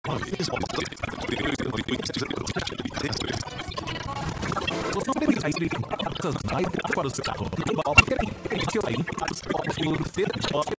Você não deveria sair para o seu carro.